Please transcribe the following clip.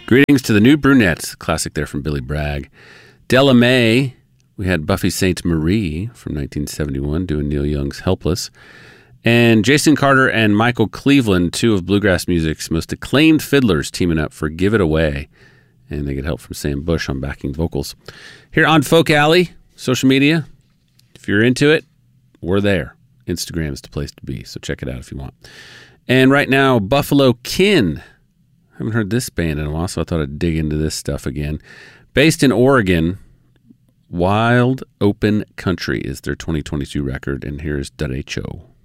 Greetings to the New Brunettes, classic there from Billy Bragg. Della Mae, we had Buffy St. Marie from 1971 doing Neil Young's Helpless. And Jason Carter and Michael Cleveland, two of bluegrass music's most acclaimed fiddlers, teaming up for Give It Away. And they get help from Sam Bush on backing vocals. Here on Folk Alley, social media, if you're into it, we're there. Instagram is the place to be, so check it out if you want. And right now, Buffalo Kin. I haven't heard this band in a while, so I thought I'd dig into this stuff again. Based in Oregon, Wild Open Country is their 2022 record, and here's Derecho.